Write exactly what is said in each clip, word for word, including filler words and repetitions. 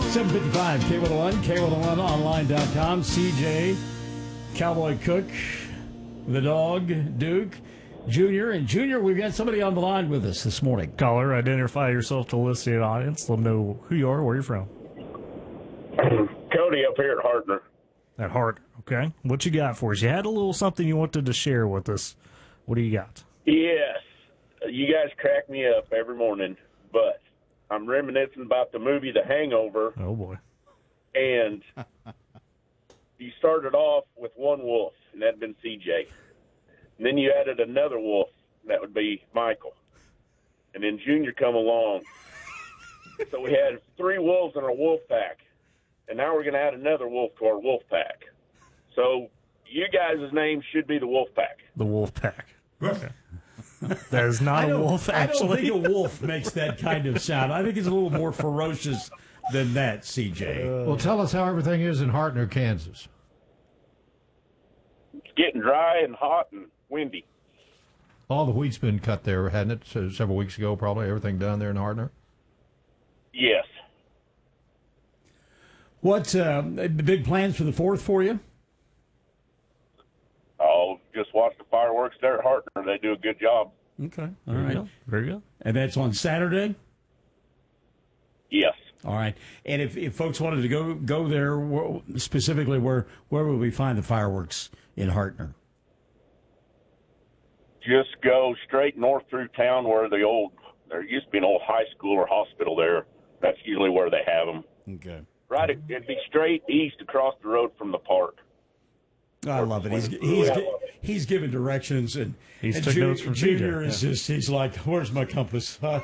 seven fifty-five, K one oh one, K one oh one online dot com. C J, Cowboy Cook, the dog, Duke, Junior. And Junior, we've got somebody on the line with us this morning. Caller, identify yourself to the listening audience. Let them know who you are, where you're from. Cody up here at Hartner. At Hart, okay. What you got for us? You had a little something you wanted to share with us. What do you got? Yes. You guys crack me up every morning, but I'm reminiscing about the movie The Hangover. Oh, boy. And you started off with one wolf, and that'd been C J. And then you added another wolf, and that would be Michael. And then Junior come along. So we had three wolves in our wolf pack. And now we're going to add another wolf to our wolf pack. So you guys' name should be the wolf pack. The wolf pack. Okay. That is not a wolf, actually. I don't think a wolf makes that kind of sound. I think it's a little more ferocious than that, C J. Uh, well, tell us how everything is in Hartner, Kansas. It's getting dry and hot and windy. All the wheat's been cut there, hadn't it? So several weeks ago, probably. Everything done there in Hartner? Yes. What uh, big plans for the fourth for you? I'll just watch the fireworks there at Hartner. They do a good job. Okay. All right. Go. Very good. And that's on Saturday? Yes. All right. And if, if folks wanted to go go there, specifically, where where would we find the fireworks in Hartner? Just go straight north through town where the old, there used to be an old high school or hospital there. That's usually where they have them. Okay. Right, it'd be straight east across the road from the park. I love it. He's he's he's giving directions, and he's and took Ju- notes from Junior C J. is Yeah. just he's like, where's my compass? Uh,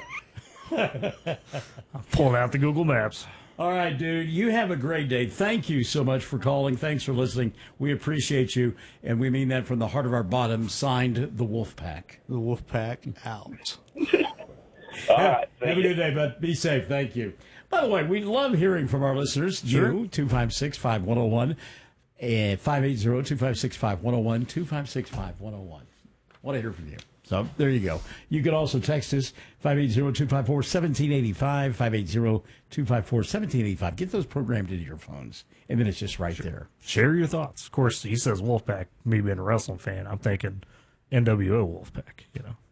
Pulling out the Google Maps. All right, dude. You have a great day. Thank you so much for calling. Thanks for listening. We appreciate you, and we mean that from the heart of our bottom. Signed, the Wolf Pack. The Wolf Pack out. All have, right, have a good day, bud. Be safe. Thank you. By the way, we love hearing from our listeners. Sure. You, two five six, five one zero one, and five eight zero, two five six, five one zero one, two five six, five one zero one. Want to hear from you. So there you go. You can also text us, five eight zero, two five four, one seven eight five, five eight zero, two five four, one seven eight five. Get those programmed into your phones, and then it's just right sure. there. Share your thoughts. Of course, he says Wolfpack, me being a wrestling fan, I'm thinking N W O Wolfpack, you know.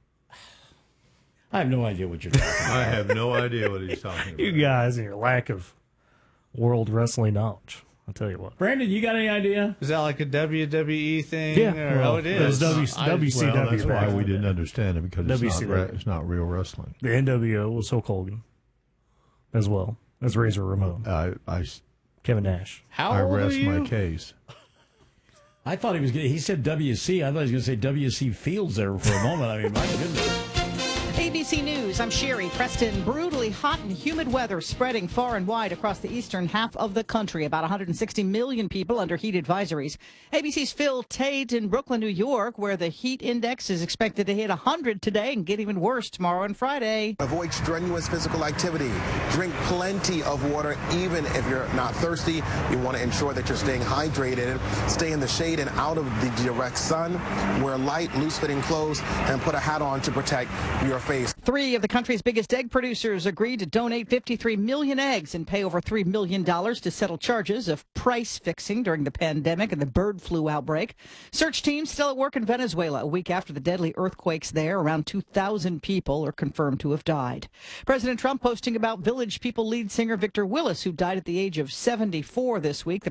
I have no idea what you're talking about. I have no idea what he's talking about. You guys and your lack of world wrestling knowledge. I'll tell you what. Brandon, you got any idea? Is that like a W W E thing? Yeah. Or, Well, oh, it it was is. W- I- W C W. Well, that's why back we in the didn't day. understand it, because it's not, W C W. re- it's not real wrestling. The N W O was Hulk Hogan as well as Razor Ramon, I, I, Kevin Nash. How I old rest are you? my case. I thought he was going to, he said W C. I thought he was going to say W C Fields there for a moment. I mean, my goodness. A B C News, I'm Sherry Preston. Brutally hot and humid weather spreading far and wide across the eastern half of the country. About one hundred sixty million people under heat advisories. A B C's Phil Tate in Brooklyn, New York, where the heat index is expected to hit one hundred today and get even worse tomorrow and Friday. Avoid strenuous physical activity. Drink plenty of water, even if you're not thirsty. You want to ensure that you're staying hydrated. Stay in the shade and out of the direct sun. Wear light, loose-fitting clothes, and put a hat on to protect your face. Three of the country's biggest egg producers agreed to donate fifty-three million eggs and pay over three million dollars to settle charges of price fixing during the pandemic and the bird flu outbreak. Search teams still at work in Venezuela a week after the deadly earthquakes there. Around two thousand people are confirmed to have died. President Trump posting about Village People lead singer Victor Willis, who died at the age of seventy-four this week. The